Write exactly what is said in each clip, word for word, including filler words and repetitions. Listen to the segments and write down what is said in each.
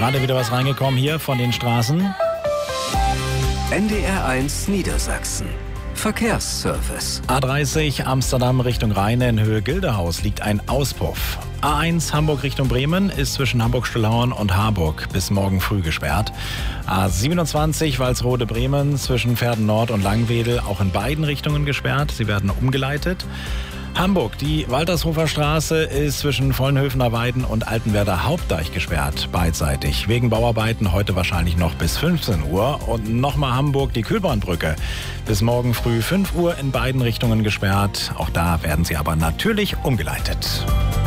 Gerade wieder was reingekommen hier von den Straßen. N D R eins Niedersachsen. Verkehrsservice. A dreißig Amsterdam Richtung Rheine in Höhe Gildehaus liegt ein Auspuff. A eins Hamburg Richtung Bremen ist zwischen Hamburg-Stühlhausen und Harburg bis morgen früh gesperrt. A siebenundzwanzig Walsrode Bremen zwischen Verden Nord und Langwedel auch in beiden Richtungen gesperrt. Sie werden umgeleitet. Hamburg, die Waltershofer Straße ist zwischen Vollenhöfener Weiden und Altenwerder Hauptdeich gesperrt, beidseitig. Wegen Bauarbeiten heute wahrscheinlich noch bis fünfzehn Uhr. Und nochmal Hamburg, die Kühlbahnbrücke. Bis morgen früh fünf Uhr in beiden Richtungen gesperrt. Auch da werden sie aber natürlich umgeleitet.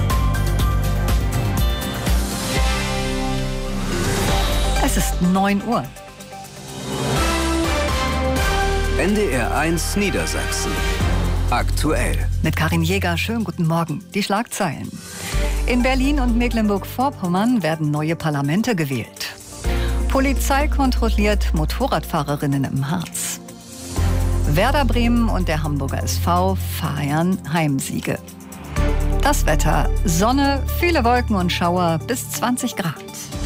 Es ist neun Uhr. N D R eins Niedersachsen. Aktuell. Mit Karin Jäger, schönen guten Morgen. Die Schlagzeilen. In Berlin und Mecklenburg-Vorpommern werden neue Parlamente gewählt. Polizei kontrolliert Motorradfahrerinnen im Harz. Werder Bremen und der Hamburger S V feiern Heimsiege. Das Wetter: Sonne, viele Wolken und Schauer bis zwanzig Grad.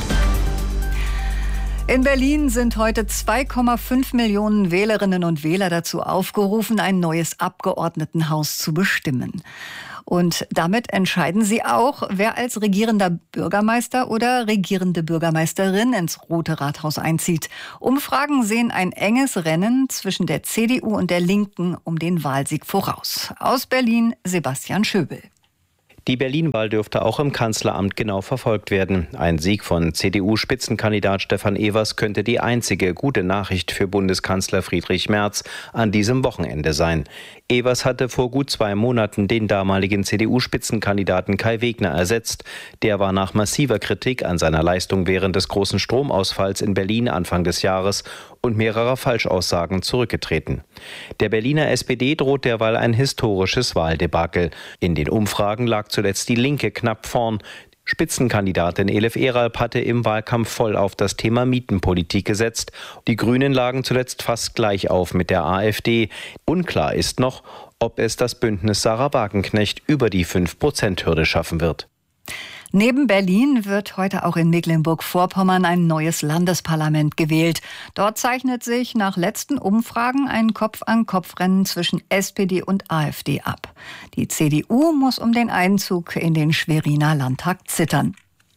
In Berlin sind heute zwei Komma fünf Millionen Wählerinnen und Wähler dazu aufgerufen, ein neues Abgeordnetenhaus zu bestimmen. Und damit entscheiden sie auch, wer als regierender Bürgermeister oder regierende Bürgermeisterin ins Rote Rathaus einzieht. Umfragen sehen ein enges Rennen zwischen der C D U und der Linken um den Wahlsieg voraus. Aus Berlin Sebastian Schöbel. Die Berlin-Wahl dürfte auch im Kanzleramt genau verfolgt werden. Ein Sieg von C D U-Spitzenkandidat Stefan Evers könnte die einzige gute Nachricht für Bundeskanzler Friedrich Merz an diesem Wochenende sein. Evers hatte vor gut zwei Monaten den damaligen C D U-Spitzenkandidaten Kai Wegner ersetzt. Der war nach massiver Kritik an seiner Leistung während des großen Stromausfalls in Berlin Anfang des Jahres und mehrerer Falschaussagen zurückgetreten. Der Berliner S P D droht derweil ein historisches Wahldebakel. In den Umfragen lag zuletzt die Linke knapp vorn. Spitzenkandidatin Elif Eralp hatte im Wahlkampf voll auf das Thema Mietenpolitik gesetzt. Die Grünen lagen zuletzt fast gleich auf mit der AfD. Unklar ist noch, ob es das Bündnis Sarah Wagenknecht über die fünf Prozent Hürde schaffen wird. Neben Berlin wird heute auch in Mecklenburg-Vorpommern ein neues Landesparlament gewählt. Dort zeichnet sich nach letzten Umfragen ein Kopf-an-Kopf-Rennen zwischen S P D und AfD ab. Die C D U muss um den Einzug in den Schweriner Landtag zittern.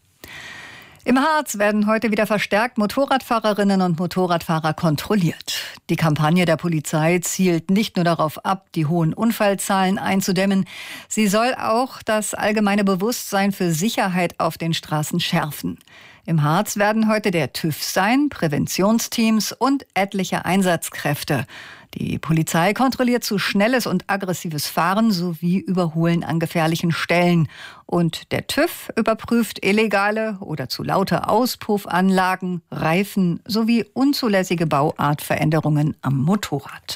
Im Harz werden heute wieder verstärkt Motorradfahrerinnen und Motorradfahrer kontrolliert. Die Kampagne der Polizei zielt nicht nur darauf ab, die hohen Unfallzahlen einzudämmen. Sie soll auch das allgemeine Bewusstsein für Sicherheit auf den Straßen schärfen. Im Harz werden heute der TÜV sein, Präventionsteams und etliche Einsatzkräfte. Die Polizei kontrolliert zu schnelles und aggressives Fahren sowie Überholen an gefährlichen Stellen. Und der TÜV überprüft illegale oder zu laute Auspuffanlagen, Reifen sowie unzulässige Bauartveränderungen am Motorrad.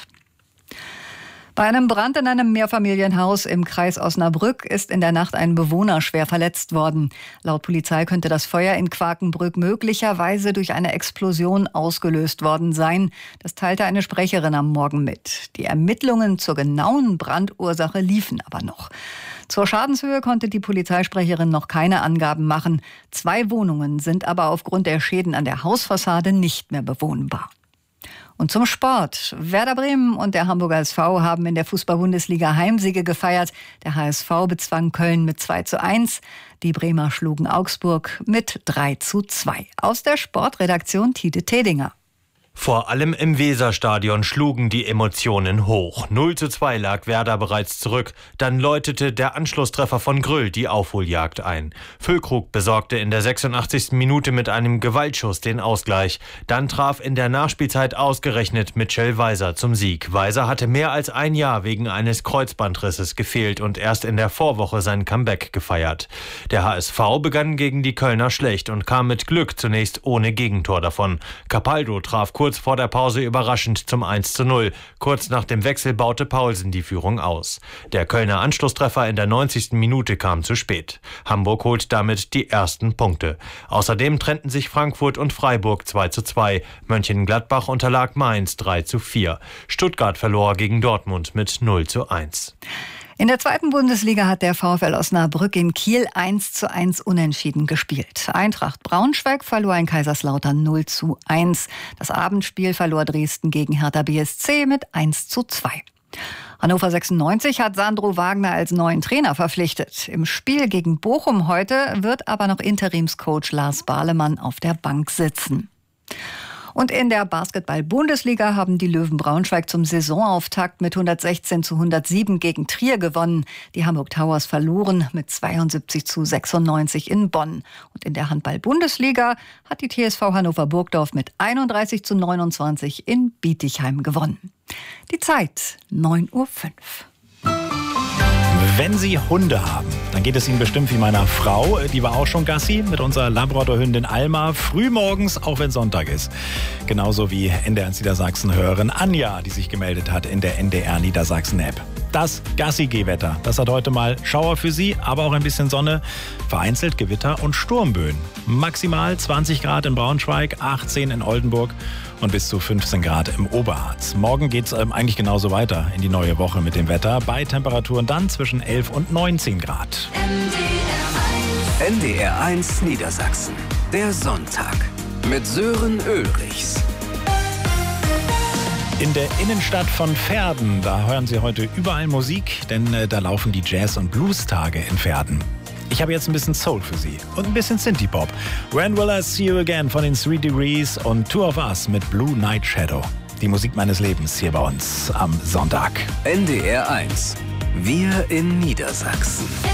Bei einem Brand in einem Mehrfamilienhaus im Kreis Osnabrück ist in der Nacht ein Bewohner schwer verletzt worden. Laut Polizei könnte das Feuer in Quakenbrück möglicherweise durch eine Explosion ausgelöst worden sein. Das teilte eine Sprecherin am Morgen mit. Die Ermittlungen zur genauen Brandursache liefen aber noch. Zur Schadenshöhe konnte die Polizeisprecherin noch keine Angaben machen. Zwei Wohnungen sind aber aufgrund der Schäden an der Hausfassade nicht mehr bewohnbar. Und zum Sport. Werder Bremen und der Hamburger S V haben in der Fußball-Bundesliga Heimsiege gefeiert. Der H S V bezwang Köln mit zwei zu eins. Die Bremer schlugen Augsburg mit drei zu zwei. Aus der Sportredaktion Tite Tedinger. Vor allem im Weserstadion schlugen die Emotionen hoch. null zu zwei lag Werder bereits zurück. Dann läutete der Anschlusstreffer von Grüll die Aufholjagd ein. Füllkrug besorgte in der sechsundachtzigsten Minute mit einem Gewaltschuss den Ausgleich. Dann traf in der Nachspielzeit ausgerechnet Mitchell Weiser zum Sieg. Weiser hatte mehr als ein Jahr wegen eines Kreuzbandrisses gefehlt und erst in der Vorwoche sein Comeback gefeiert. Der H S V begann gegen die Kölner schlecht und kam mit Glück zunächst ohne Gegentor davon. Capaldo traf kurz Kurz vor der Pause überraschend zum eins zu null. Kurz nach dem Wechsel baute Paulsen die Führung aus. Der Kölner Anschlusstreffer in der neunzigsten Minute kam zu spät. Hamburg holt damit die ersten Punkte. Außerdem trennten sich Frankfurt und Freiburg zwei zu zwei. Mönchengladbach unterlag Mainz drei zu vier. Stuttgart verlor gegen Dortmund mit null zu eins. In der zweiten Bundesliga hat der VfL Osnabrück in Kiel eins zu eins unentschieden gespielt. Eintracht Braunschweig verlor in Kaiserslautern null zu eins. Das Abendspiel verlor Dresden gegen Hertha B S C mit eins zu zwei. Hannover sechsundneunzig hat Sandro Wagner als neuen Trainer verpflichtet. Im Spiel gegen Bochum heute wird aber noch Interimscoach Lars Bahlemann auf der Bank sitzen. Und in der Basketball-Bundesliga haben die Löwen Braunschweig zum Saisonauftakt mit hundertsechzehn zu hundertsieben gegen Trier gewonnen. Die Hamburg Towers verloren mit zweiundsiebzig zu sechsundneunzig in Bonn. Und in der Handball-Bundesliga hat die T S V Hannover Burgdorf mit einunddreißig zu neunundzwanzig in Bietigheim gewonnen. Die Zeit neun Uhr fünf. Wenn Sie Hunde haben, dann geht es Ihnen bestimmt wie meiner Frau. Die war auch schon Gassi mit unserer Labrador-Hündin Alma. Frühmorgens, auch wenn Sonntag ist. Genauso wie N D R Niedersachsen-Hörerin Anja, die sich gemeldet hat in der N D R Niedersachsen-App. Das Gassi-Gehwetter, das hat heute mal Schauer für Sie, aber auch ein bisschen Sonne. Vereinzelt Gewitter und Sturmböen. Maximal zwanzig Grad in Braunschweig, achtzehn in Oldenburg und bis zu fünfzehn Grad im Oberharz. Morgen geht es ähm, eigentlich genauso weiter in die neue Woche mit dem Wetter. Bei Temperaturen dann zwischen elf und neunzehn Grad. N D R eins Niedersachsen. Der Sonntag mit Sören Ulrichs. In der Innenstadt von Verden, da hören Sie heute überall Musik, denn äh, da laufen die Jazz- und Blues-Tage in Verden. Ich habe jetzt ein bisschen Soul für Sie und ein bisschen Synthie-Pop. When Will I See You Again von den Three Degrees und Two of Us mit Blue Night Shadow. Die Musik meines Lebens hier bei uns am Sonntag. N D R eins. Wir in Niedersachsen.